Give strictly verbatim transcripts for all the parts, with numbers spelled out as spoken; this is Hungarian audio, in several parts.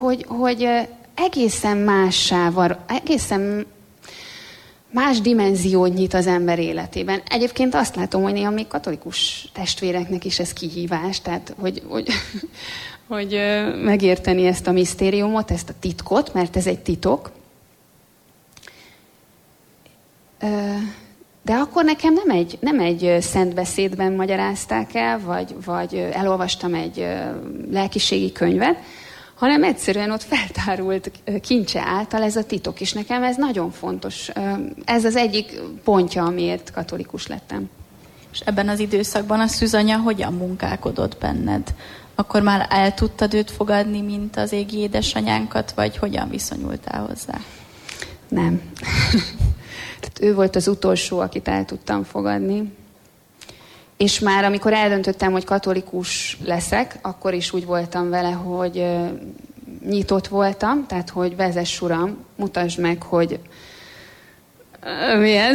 hogy, hogy egészen mássá van, egészen más dimenziót nyit az ember életében. Egyébként azt látom, hogy néha még katolikus testvéreknek is ez kihívás, tehát hogy, hogy, hogy megérteni ezt a misztériumot, ezt a titkot, mert ez egy titok. De akkor nekem nem egy, nem egy szentbeszédben magyarázták el, vagy, vagy elolvastam egy lelkiségi könyvet, hanem egyszerűen ott feltárult kincse által ez a titok, és nekem ez nagyon fontos. Ez az egyik pontja, amiért katolikus lettem. És ebben az időszakban a szűzanya hogyan munkálkodott benned? Akkor már el tudtad őt fogadni, mint az égi édesanyánkat, vagy hogyan viszonyultál hozzá? Nem. Ő volt az utolsó, akit el tudtam fogadni. És már amikor eldöntöttem, hogy katolikus leszek, akkor is úgy voltam vele, hogy nyitott voltam, tehát hogy vezess uram, mutasd meg, hogy mi ez.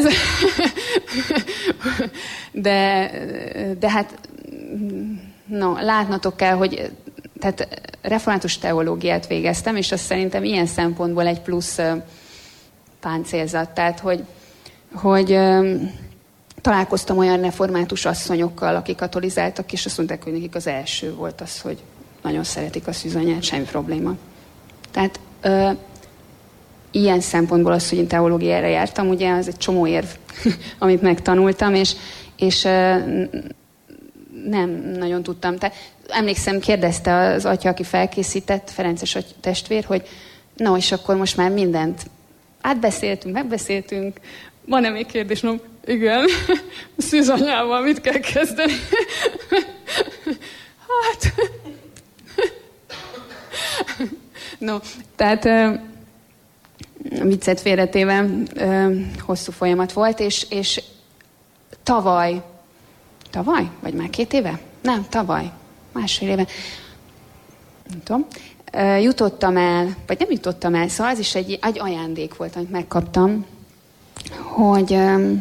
de, de hát no, látnatok kell, hogy tehát református teológiát végeztem, és azt szerintem ilyen szempontból egy plusz páncélzat, tehát hogy, hogy találkoztam olyan református asszonyokkal, akik katolizáltak, és azt mondták, hogy nekik az első volt az, hogy nagyon szeretik a szűzanyát, semmi probléma. Tehát ö, ilyen szempontból az, hogy én teológiára jártam, ugye az egy csomó érv, amit megtanultam, és, és ö, nem nagyon tudtam. Tehát, emlékszem, kérdezte az atya, aki felkészített, Ferences testvér, hogy na, és akkor most már mindent átbeszéltünk, megbeszéltünk, van-e még kérdés? No, igen, a szűzanyával mit kell kezdeni? Hát... No, tehát viccet félretéve hosszú folyamat volt, és, és tavaly, tavaly? Vagy már két éve? Nem, tavaly, másfél éve, nem tudom, jutottam el, vagy nem jutottam el, szóval az is egy, egy ajándék volt, amit megkaptam, hogy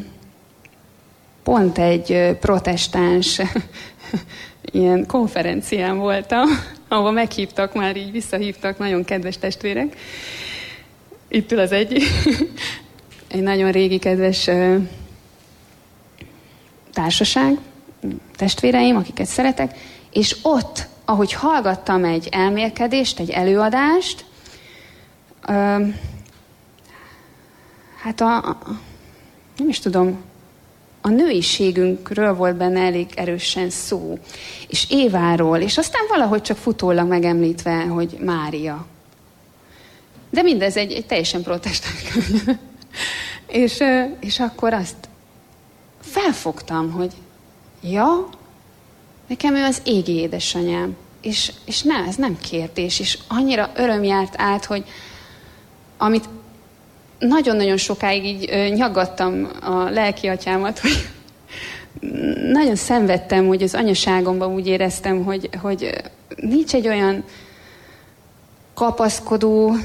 pont egy protestáns ilyen konferencián voltam, ahol meghívtak, már így visszahívtak nagyon kedves testvérek. Itt ül az egyik. Egy nagyon régi kedves társaság, testvéreim, akiket szeretek, és ott, ahogy hallgattam egy elmélkedést, egy előadást, hát a, a nem is tudom, a nőiségünkről volt benne elég erősen szó, és Éváról, és aztán valahogy csak futólag megemlítve, hogy Mária. De mindez egy, egy teljesen protestáns könyv. és, és akkor azt felfogtam, hogy ja, nekem ő az égi édesanyám, és, és ne, ez nem kérdés, és annyira öröm járt át, hogy amit nagyon-nagyon sokáig így ö, nyaggattam a lelki atyámat, hogy nagyon szenvedtem, hogy az anyaságomban úgy éreztem, hogy, hogy nincs egy olyan kapaszkodó,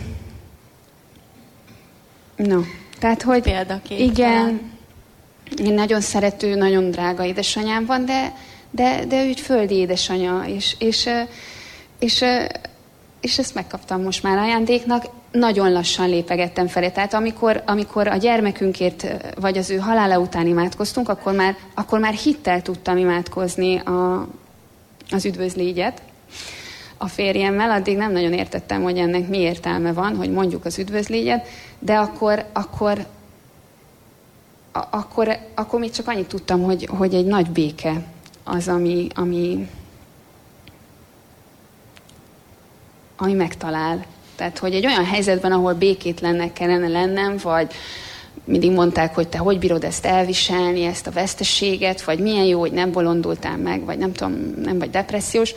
no, tehát, hogy példakép. Igen, én nagyon szerető, nagyon drága édesanyám van, de, de, de ő egy földi édesanya, és, és, és, és ezt megkaptam most már ajándéknak. Nagyon lassan lépegettem felé. Tehát amikor, amikor a gyermekünkért, vagy az ő halála után imádkoztunk, akkor már, akkor már hittel tudtam imádkozni a, az üdvözlégyet a férjemmel. Addig nem nagyon értettem, hogy ennek mi értelme van, hogy mondjuk az üdvözlégyet, de akkor, akkor, a, akkor, akkor még csak annyit tudtam, hogy, hogy egy nagy béke az, ami, ami, ami megtalál. Tehát, hogy egy olyan helyzetben, ahol békétlennek kellene lennem, vagy mindig mondták, hogy te hogy bírod ezt elviselni, ezt a veszteséget, vagy milyen jó, hogy nem bolondultál meg, vagy nem tudom, nem vagy depressziós.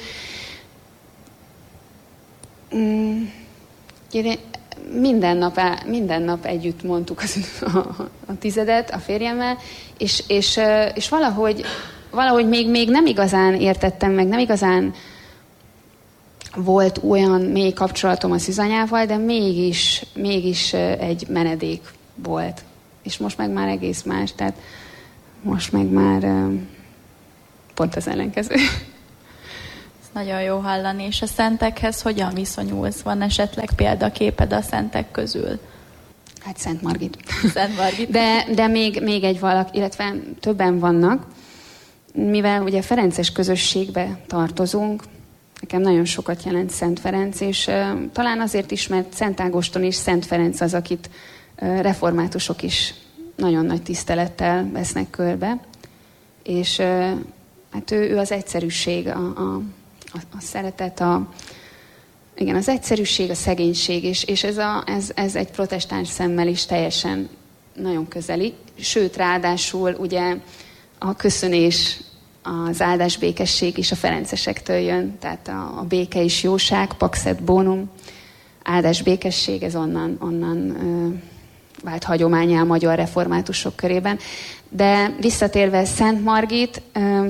Minden nap, minden nap együtt mondtuk az, a, a tizedet a férjemmel, és, és, és valahogy, valahogy még, még nem igazán értettem meg, nem igazán volt olyan mély kapcsolatom a szűzanyával, de mégis, mégis egy menedék volt. És most meg már egész más, tehát most meg már pont az ellenkező. Nagyon jó hallani. És a szentekhez hogyan viszonyulsz? Van esetleg példaképed a szentek közül? Hát Szent Margit. Szent Margit. De, de még, még egy valaki, illetve többen vannak. Mivel ugye Ferences közösségbe tartozunk, nekem nagyon sokat jelent Szent Ferenc, és uh, talán azért is, mert Szent Ágoston és Szent Ferenc az, akit uh, reformátusok is nagyon nagy tisztelettel vesznek körbe. És uh, hát ő, ő az egyszerűség, a, a, a, a szeretet, a, igen, az egyszerűség, a szegénység, és, és ez, a, ez, ez egy protestáns szemmel is teljesen nagyon közeli. Sőt, ráadásul ugye a köszönés, az áldás békesség is a ferencesektől jön, tehát a, a béke és jóság, pax et bonum, áldás békesség, ez onnan, onnan ö, vált hagyománnyá a magyar reformátusok körében. De visszatérve Szent Margit, ö,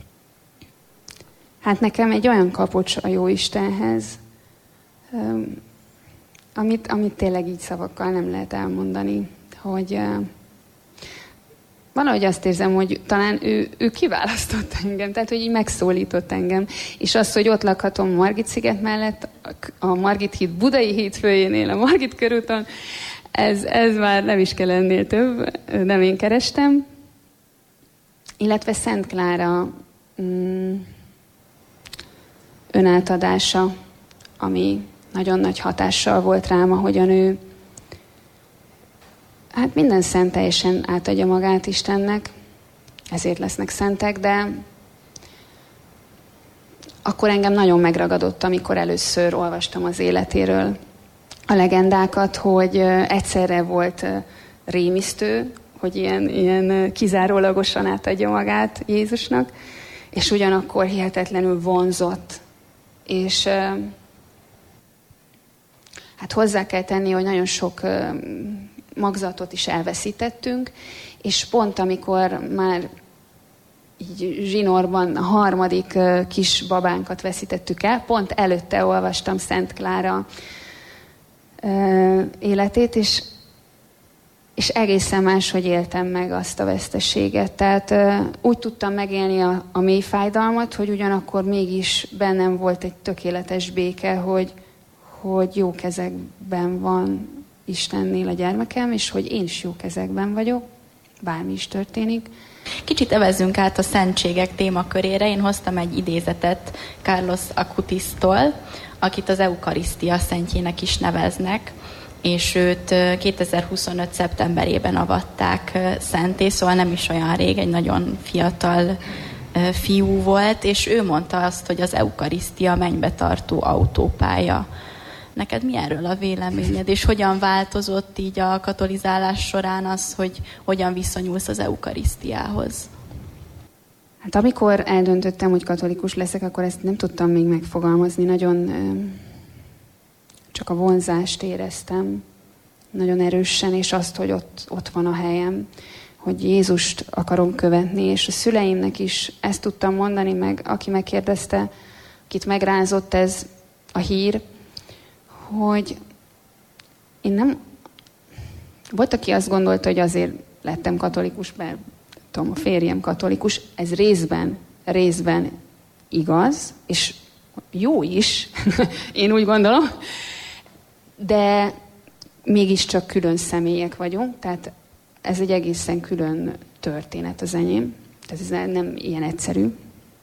hát nekem egy olyan kapocs a Jóistenhez, ö, amit, amit tényleg így szavakkal nem lehet elmondani, hogy... Ö, valahogy azt érzem, hogy talán ő, ő kiválasztott engem, tehát hogy így megszólított engem. És az, hogy ott lakhatom Margit-sziget mellett, a Margit híd Budai híd főjénél, a Margit körúton, ez, ez már nem is kell ennél több, nem én kerestem. Illetve Szent Klára mm, önátadása, ami nagyon nagy hatással volt rám, ahogyan ő hát minden szent teljesen átadja magát Istennek, ezért lesznek szentek, de akkor engem nagyon megragadott, amikor először olvastam az életéről a legendákat, hogy egyszerre volt rémisztő, hogy ilyen, ilyen kizárólagosan átadja magát Jézusnak, és ugyanakkor hihetetlenül vonzott. És hát hozzá kell tenni, hogy nagyon sok magzatot is elveszítettünk, és pont amikor már így zsinórban a harmadik kis babánkat veszítettük el, pont előtte olvastam Szent Klára életét, és, és egészen máshogy éltem meg azt a veszteséget. Tehát úgy tudtam megélni a, a mély fájdalmat, hogy ugyanakkor mégis bennem volt egy tökéletes béke, hogy, hogy jó kezekben van Istennél a gyermekem, és hogy én is jó kezekben vagyok, bármi is történik. Kicsit evezzünk át a szentségek témakörére. Én hoztam egy idézetet Carlos Acutistól, akit az Eukarisztia szentjének is neveznek, és őt kétezer-huszonöt. szeptemberében avatták szenté, szóval nem is olyan rég, egy nagyon fiatal fiú volt, és ő mondta azt, hogy az Eukarisztia mennybe tartó autópálya. Neked mi erről a véleményed, és hogyan változott így a katolizálás során az, hogy hogyan viszonyulsz az eukarisztiához? Hát amikor eldöntöttem, hogy katolikus leszek, akkor ezt nem tudtam még megfogalmazni. Nagyon csak a vonzást éreztem, nagyon erősen, és azt, hogy ott, ott van a helyem, hogy Jézust akarom követni, és a szüleimnek is ezt tudtam mondani, meg aki megkérdezte, akit megrázott ez a hír, hogy én nem... Volt, aki azt gondolta, hogy azért lettem katolikus, mert tudom, a férjem katolikus. Ez részben, részben igaz, és jó is, én úgy gondolom, de mégiscsak külön személyek vagyunk, tehát ez egy egészen külön történet az enyém. Tehát ez nem ilyen egyszerű,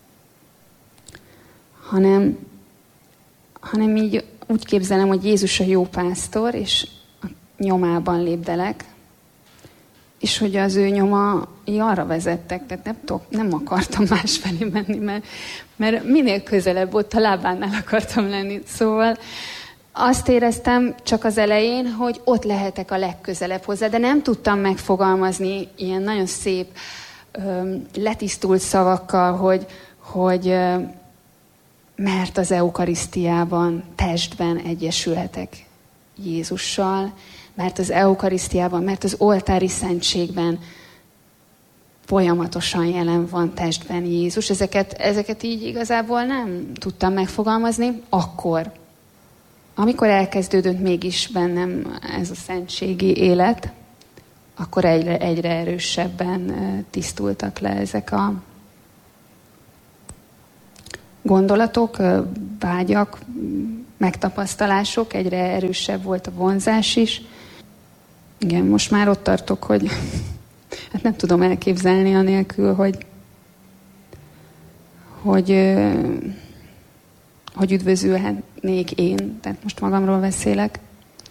hanem, hanem így úgy képzelem, hogy Jézus a jó pásztor, és a nyomában lépdelek, és hogy az ő nyomai arra vezettek, tehát nem, tudok, nem akartam másfelé menni, mert, mert minél közelebb ott a lábánál akartam lenni. Szóval azt éreztem csak az elején, hogy ott lehetek a legközelebb hozzá, de nem tudtam megfogalmazni ilyen nagyon szép, letisztult szavakkal, hogy, hogy mert az eukarisztiában, testben egyesülhetek Jézussal, mert az eukarisztiában, mert az oltári szentségben folyamatosan jelen van testben Jézus. Ezeket, ezeket így igazából nem tudtam megfogalmazni akkor. Amikor elkezdődött mégis bennem ez a szentségi élet, akkor egyre, egyre erősebben tisztultak le ezek a gondolatok, vágyak, megtapasztalások, egyre erősebb volt a vonzás is. Igen, most már ott tartok, hogy hát nem tudom elképzelni anélkül, hogy hogy, hogy üdvözülhetnék én, tehát most magamról beszélek,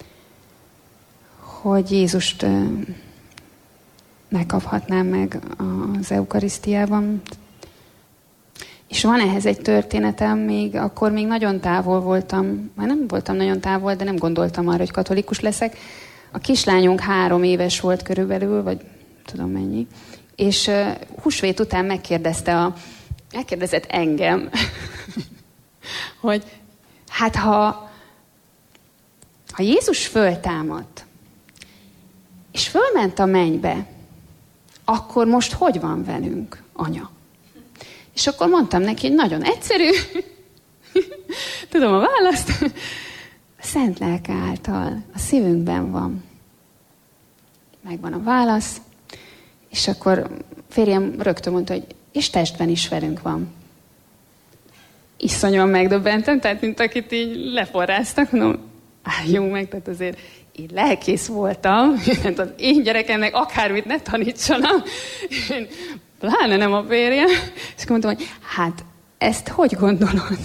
hogy Jézust megkaphatnám meg az eukarisztiában. És van ehhez egy történetem, még akkor még nagyon távol voltam, már nem voltam nagyon távol, de nem gondoltam arra, hogy katolikus leszek. A kislányunk három éves volt körülbelül, vagy tudom mennyi, és uh, húsvét után megkérdezte a, megkérdezett engem, hogy hát ha, ha Jézus föltámadt, és fölment a mennybe, akkor most hogy van velünk, anya? És akkor mondtam neki, hogy nagyon egyszerű, tudom a választ, a Szent Lelke által a szívünkben van. Megvan a válasz, és akkor férjem rögtön mondta, hogy és testben is velünk van. Iszonyúan megdöbbentem, tehát mint akit így leforráztak, mondom, álljunk meg, tehát azért én lelkész voltam, mert az én gyerekemnek akármit ne tanítsanak, én pláne nem a férjem, és akkor mondtam, hogy hát ezt hogy gondolod?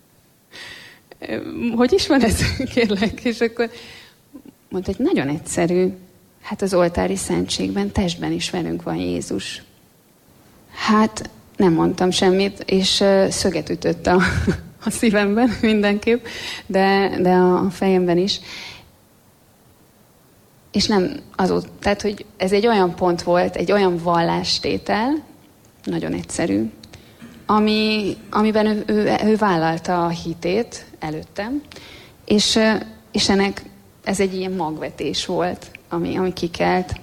Hogy is van ez, kérlek? És akkor mondta, hogy nagyon egyszerű, hát az oltári szentségben, testben is velünk van Jézus. Hát nem mondtam semmit, és szöget ütött a, a szívemben mindenképp, de, de a fejemben is. És nem azóta, tehát, hogy ez egy olyan pont volt, egy olyan vallástétel, nagyon egyszerű, ami, amiben ő, ő, ő vállalta a hitét előttem, és, és ennek ez egy ilyen magvetés volt, ami, ami kikelt.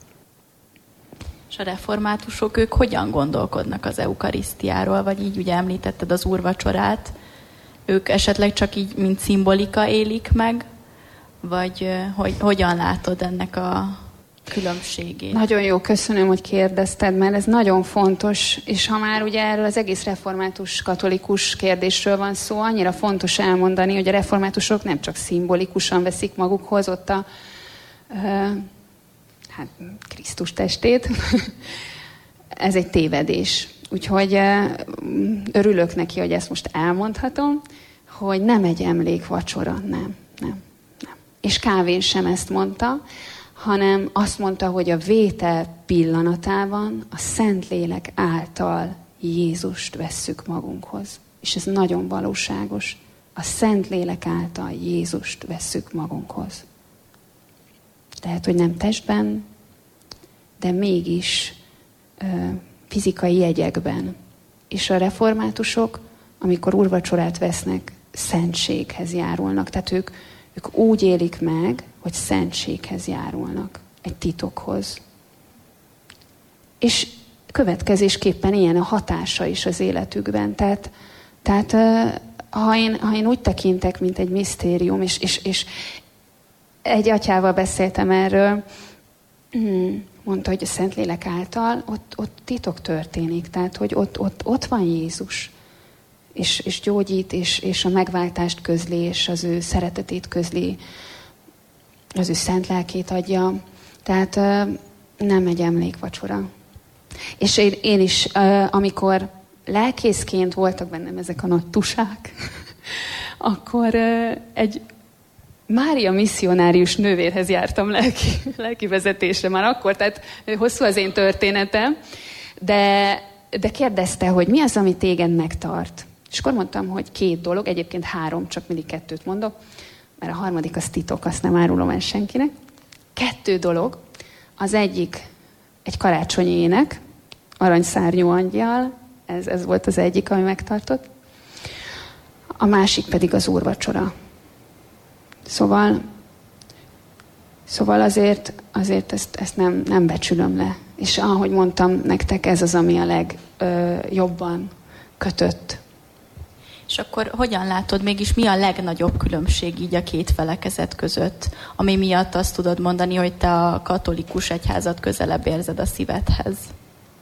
És a reformátusok, ők hogyan gondolkodnak az eukarisztiáról, vagy így ugye említetted az úrvacsorát, ők esetleg csak így, mint szimbolika élik meg, vagy hogy, hogyan látod ennek a különbségét? Nagyon jó, köszönöm, hogy kérdezted, mert ez nagyon fontos, és ha már ugye erről az egész református katolikus kérdésről van szó, annyira fontos elmondani, hogy a reformátusok nem csak szimbolikusan veszik magukhoz ott a uh, hát, Krisztus testét, ez egy tévedés. Úgyhogy uh, örülök neki, hogy ezt most elmondhatom, hogy nem egy emlékvacsora, nem, nem. És Calvin sem ezt mondta, hanem azt mondta, hogy a vétel pillanatában a Szentlélek által Jézust vesszük magunkhoz. És ez nagyon valóságos. A Szentlélek által Jézust vesszük magunkhoz. Tehát, hogy nem testben, de mégis ö, fizikai jegyekben. És a reformátusok, amikor úrvacsorát vesznek, szentséghez járulnak. Tehát ők Ők úgy élik meg, hogy szentséghez járulnak, egy titokhoz. És következésképpen ilyen a hatása is az életükben. Tehát, tehát ha, én, ha én úgy tekintek, mint egy misztérium, és, és, és egy atyával beszéltem erről, mondta, hogy a Szentlélek által ott, ott titok történik, tehát hogy ott, ott, ott van Jézus. És, és gyógyít, és, és a megváltást közli, és az ő szeretetét közli, az ő szent lelkét adja. Tehát uh, nem egy emlékvacsora. És én, én is, uh, amikor lelkészként voltak bennem ezek a nagy tusák, akkor uh, egy Mária misszionárius nővérhez jártam lelki, lelki vezetésre már akkor, tehát hosszú az én történetem, de, de kérdezte, hogy mi az, ami téged megtart. És akkor mondtam, hogy két dolog, egyébként három, csak mindig kettőt mondok, mert a harmadik az titok, azt nem árulom el senkinek. Kettő dolog, az egyik egy karácsonyi ének, Aranyszárnyú angyal, ez, ez volt az egyik, ami megtartott. A másik pedig az úrvacsora. Szóval, szóval azért, azért ezt, ezt nem, nem becsülöm le. És ahogy mondtam nektek, ez az, ami a legjobban kötött. És akkor hogyan látod, mégis mi a legnagyobb különbség így a két felekezet között, ami miatt azt tudod mondani, hogy te a katolikus egyházat közelebb érzed a szívedhez?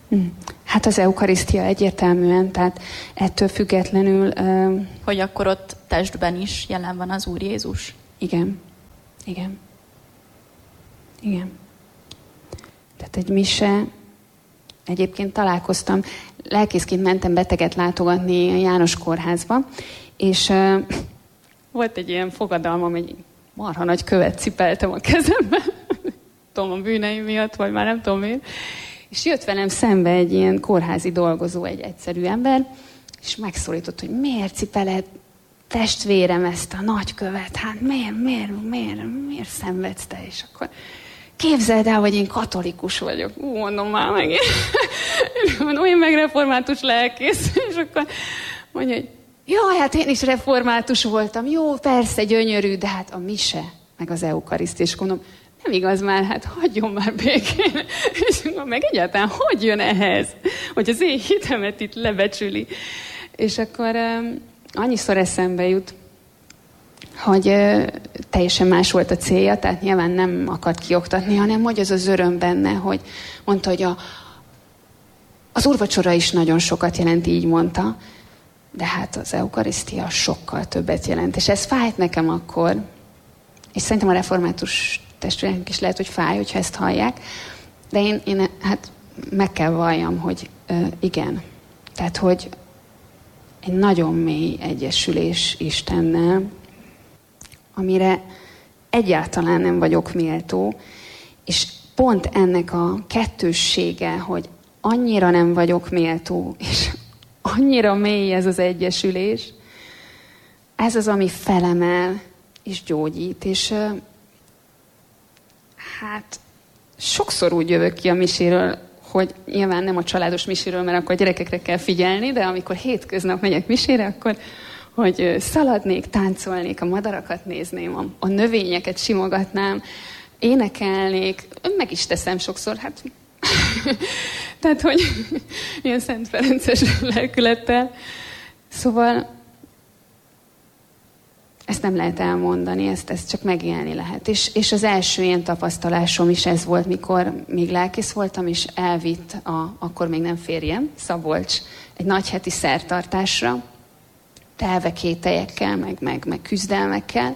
Hát az eukarisztia egyértelműen, tehát ettől függetlenül... Uh, hogy akkor ott testben is jelen van az Úr Jézus? Igen. Igen. Igen. Tehát egy mise, egyébként találkoztam, lelkészként mentem beteget látogatni a János kórházba, és uh, volt egy ilyen fogadalmam, egy marha nagy követ cipeltem a kezemben, tudom, a bűneim miatt, vagy már nem tudom miért, és jött velem szembe egy ilyen kórházi dolgozó, egy egyszerű ember, és megszólított, hogy miért cipeled, testvérem, ezt a nagy követ, hát miért, miért, miért, miért szenvedsz te? És akkor képzeld el, hogy én katolikus vagyok. Ú, mondom már meg. Mondom, én meg református lelkész. És akkor mondja, hogy jaj, hát én is református voltam. Jó, persze, gyönyörű, de hát a mise, meg az eukarisztia. És mondom, nem igaz már, hát hagyjon már békén. És mondom, meg egyáltalán hogy jön ehhez, hogy az én hitemet itt lebecsüli. És akkor um, annyiszor eszembe jut, hogy uh, teljesen más volt a célja, tehát nyilván nem akart kioktatni, hanem hogy az az öröm benne, hogy mondta, hogy a, az úrvacsora is nagyon sokat jelent, így mondta, de hát az eukarisztia sokkal többet jelent. És ez fájt nekem akkor, és szerintem a református testvéreknek is lehet, hogy fáj, hogyha ezt hallják, de én, én hát meg kell valljam, hogy uh, igen. Tehát, hogy egy nagyon mély egyesülés Istennel, amire egyáltalán nem vagyok méltó, és pont ennek a kettőssége, hogy annyira nem vagyok méltó, és annyira mély ez az egyesülés, ez az, ami felemel és gyógyít, és uh, hát sokszor úgy jövök ki a miséről, hogy nyilván nem a családos miséről, mert akkor a gyerekekre kell figyelni, de amikor hétköznap megyek misére, akkor hogy szaladnék, táncolnék, a madarakat nézném, a, a növényeket simogatnám, énekelnék, meg is teszem sokszor, hát tehát, hogy ilyen Szent Ferences lelkülettel. Szóval ezt nem lehet elmondani, ezt, ezt csak megélni lehet. És, és az első ilyen tapasztalásom is ez volt, mikor még lelkész voltam, és elvitt a, akkor még nem férjem, Szabolcs, egy nagyheti szertartásra, telve kételyekkel, meg, meg, meg küzdelmekkel,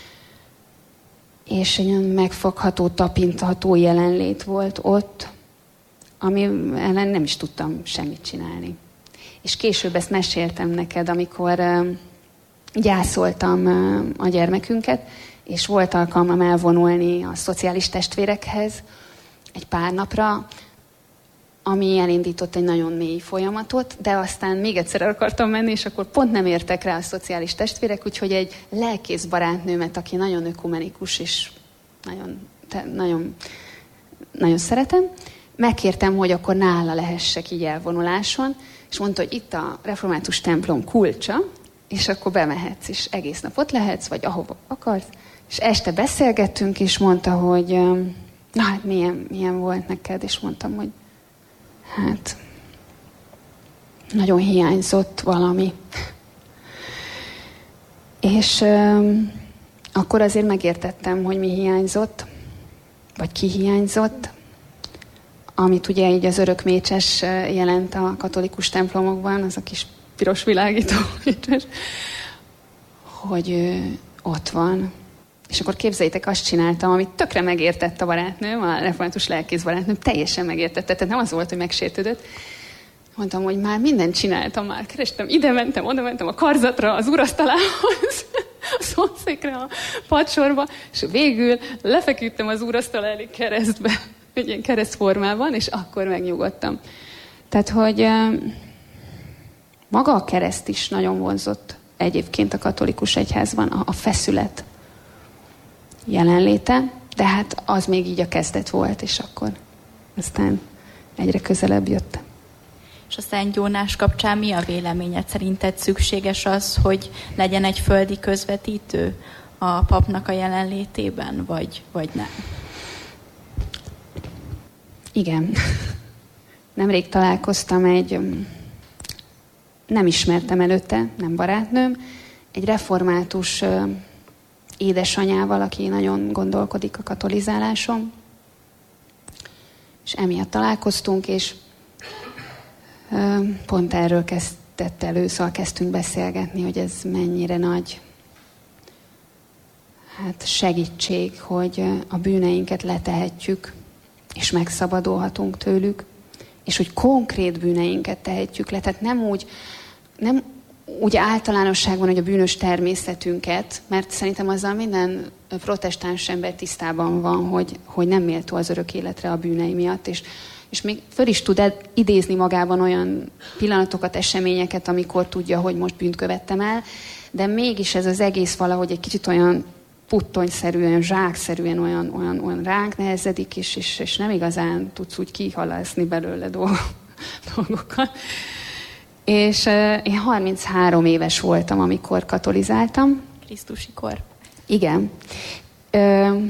és egy olyan megfogható, tapintható jelenlét volt ott, ami ellen nem is tudtam semmit csinálni. És később ezt meséltem neked, amikor uh, gyászoltam uh, a gyermekünket, és volt alkalmam elvonulni a szociális testvérekhez egy pár napra, ami elindított egy nagyon mély folyamatot, de aztán még egyszer akartam menni, és akkor pont nem értek rá a szociális testvérek, úgyhogy egy lelkész barátnőmet, aki nagyon ökumenikus, és nagyon, te, nagyon, nagyon szeretem, megkértem, hogy akkor nála lehessek így elvonuláson, és mondta, hogy itt a református templom kulcsa, és akkor bemehetsz, és egész nap ott lehetsz, vagy ahova akarsz. És este beszélgettünk, és mondta, hogy na hát milyen, milyen volt neked, és mondtam, hogy hát nagyon hiányzott valami. És um, akkor azért megértettem, hogy mi hiányzott, vagy ki hiányzott, amit ugye így az örökmécses jelent a katolikus templomokban, az a kis piros világító mécses, hogy ő ott van. És akkor képzeljétek, azt csináltam, amit tökre megértett a barátnőm, a református lelkész barátnőm, teljesen megértette. Tehát nem az volt, hogy megsértődött. Mondtam, hogy már mindent csináltam, már kerestem, ide mentem, oda mentem a karzatra, az úrasztalához, a szomszékre, a padsorba, és végül lefeküdtem az úrasztal elé keresztbe, egy ilyen keresztformában, és akkor megnyugodtam. Tehát, hogy maga a kereszt is nagyon vonzott egyébként a katolikus egyházban, a, a feszület jelenléte, de hát az még így a kezdet volt, és akkor aztán egyre közelebb jött. És a Szent Jónás kapcsán mi a véleményed? Szerinted szükséges az, hogy legyen egy földi közvetítő a papnak a jelenlétében, vagy, vagy nem? Igen. Nemrég találkoztam egy, nem ismertem előtte, nem barátnőm, egy református édesanyával, aki nagyon gondolkodik a katolizáláson. És emiatt találkoztunk, és pont erről kezdett elő, szóval kezdtünk beszélgetni, hogy ez mennyire nagy hát segítség, hogy a bűneinket letehetjük, és megszabadulhatunk tőlük, és hogy konkrét bűneinket tehetjük le. Tehát nem úgy, nem úgy általánosságban, hogy a bűnös természetünket, mert szerintem azzal minden protestáns ember tisztában van, hogy, hogy nem méltó az örök életre a bűnei miatt, és, és még föl is tud idézni magában olyan pillanatokat, eseményeket, amikor tudja, hogy most bűnt követtem el, de mégis ez az egész valahogy egy kicsit olyan puttonyszerűen, zsákszerűen olyan, olyan, olyan ránk nehezedik, és, és, és nem igazán tudsz úgy kihalászni belőle dolgokat. És uh, én harminchárom éves voltam, amikor katolizáltam. Krisztusi kor. Igen. Uh,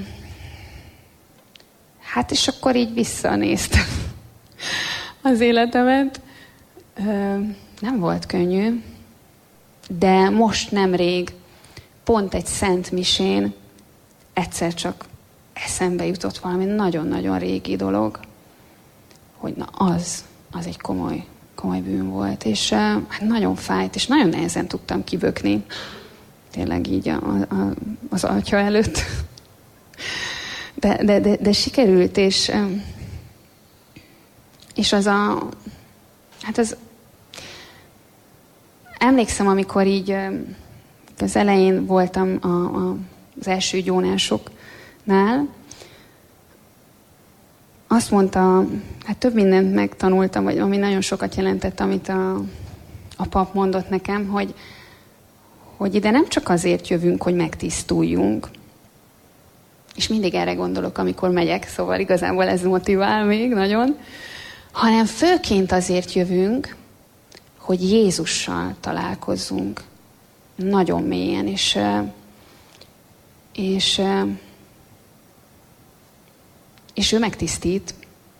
hát és akkor így visszanéztem az életemet. Uh, nem volt könnyű, de most nemrég pont egy szent misén egyszer csak eszembe jutott valami nagyon-nagyon régi dolog, hogy na az, az egy komoly, komoly bűn volt, és uh, hát nagyon fájt, és nagyon nehezen tudtam kibökni, tényleg így a, a, az atya előtt. De, de, de, de sikerült, és, és az a, hát az, emlékszem, amikor így az elején voltam a, a, az első gyónásoknál, azt mondta, hát több mindent megtanultam, vagy ami nagyon sokat jelentett, amit a, a pap mondott nekem, hogy, hogy ide nem csak azért jövünk, hogy megtisztuljunk, és mindig erre gondolok, amikor megyek, szóval igazából ez motivál még nagyon, hanem főként azért jövünk, hogy Jézussal találkozzunk nagyon mélyen, és, és, és ő megtisztít,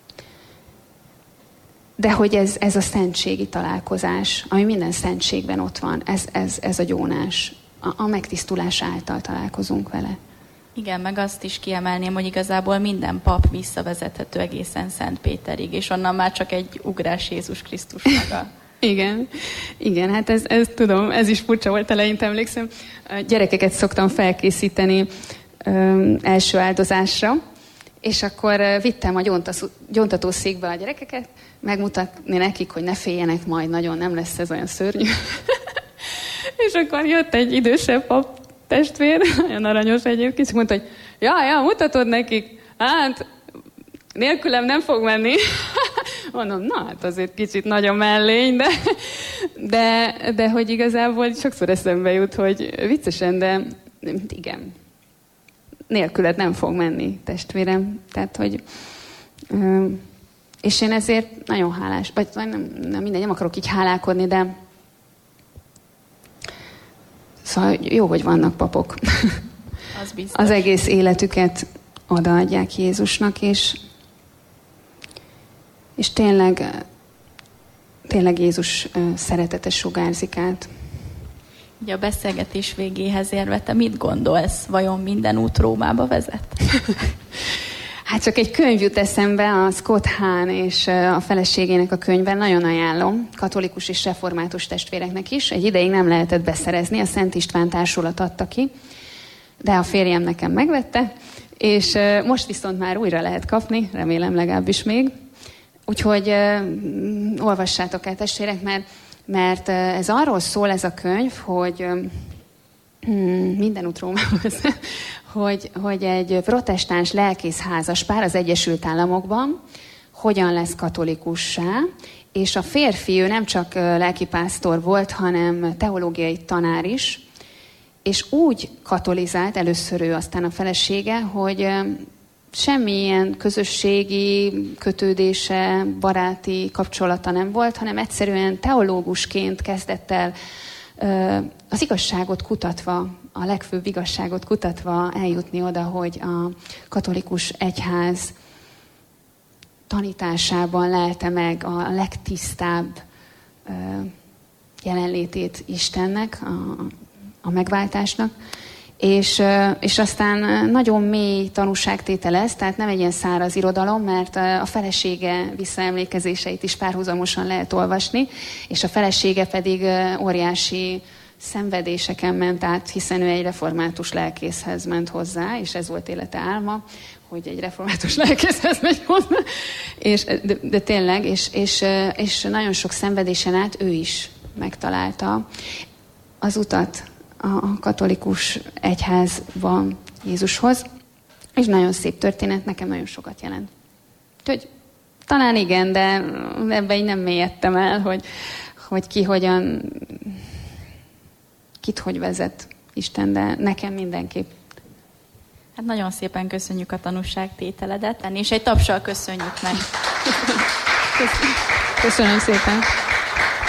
de hogy ez, ez a szentségi találkozás, ami minden szentségben ott van, ez, ez, ez a gyónás, a, a megtisztulás által találkozunk vele. Igen, meg azt is kiemelném, hogy igazából minden pap visszavezethető egészen Szent Péterig, és onnan már csak egy ugrás Jézus Krisztus maga. Igen, igen, hát ez, ez tudom, ez is furcsa volt eleinte, emlékszem. Gyerekeket szoktam felkészíteni ö, első áldozásra, és akkor vittem a gyóntatószékbe a gyerekeket, megmutatni nekik, hogy ne féljenek majd, nagyon nem lesz ez olyan szörnyű. És akkor jött egy idősebb pap testvér, olyan aranyos egyébként, és mondta, hogy ja, ja, mutatod nekik, hát nélkülem nem fog menni. Mondom, na hát azért kicsit nagy a mellény, de, de, de hogy igazából sokszor eszembe jut, hogy viccesen, de igen, nélküled nem fog menni, testvérem. Tehát, hogy és én ezért nagyon hálás, vagy nem, nem mindegy, nem akarok így hálálkodni, de szóval jó, hogy vannak papok. Az biztos. Az egész életüket odaadják Jézusnak, és és tényleg, tényleg Jézus szeretete sugárzik át. Ugye a beszélgetés végéhez érve, te mit gondolsz? Vajon minden út Rómába vezet? Hát csak egy könyv jut eszembe, a Scott Hahn és a feleségének a könyvben, nagyon ajánlom, katolikus és református testvéreknek is. Egy ideig nem lehetett beszerezni, a Szent István Társulat adta ki, de a férjem nekem megvette, és most viszont már újra lehet kapni, remélem legalábbis még. Úgyhogy uh, olvassátok el, testvérek, mert, mert uh, ez arról szól ez a könyv, hogy um, minden út Rómába vezet, hogy, hogy egy protestáns lelkész házaspár az Egyesült Államokban hogyan lesz katolikussá, és a férfi, ő nem csak lelkipásztor volt, hanem teológiai tanár is, és úgy katolizált, először ő, aztán a felesége, hogy semmilyen közösségi kötődése, baráti kapcsolata nem volt, hanem egyszerűen teológusként kezdett el az igazságot kutatva, a legfőbb igazságot kutatva eljutni oda, hogy a katolikus egyház tanításában lelte meg a legtisztább jelenlétét Istennek, a, a megváltásnak. És, és aztán nagyon mély tanúságtétel ez, tehát nem egy ilyen száraz irodalom, mert a felesége visszaemlékezéseit is párhuzamosan lehet olvasni, és a felesége pedig óriási szenvedéseken ment át, hiszen ő egy református lelkészhez ment hozzá, és ez volt élete álma, hogy egy református lelkészhez megy hozzá, és, de, de tényleg, és, és, és nagyon sok szenvedésen át ő is megtalálta az utat a katolikus egyházban Jézushoz, és nagyon szép történet, nekem nagyon sokat jelent. Úgyhogy talán igen, de ebben így nem mélyedtem el, hogy, hogy ki hogyan, kit hogy vezet Isten, de nekem mindenképp. Hát nagyon szépen köszönjük a tanúságtételedet, és egy tapssal köszönjük meg. Köszönöm szépen.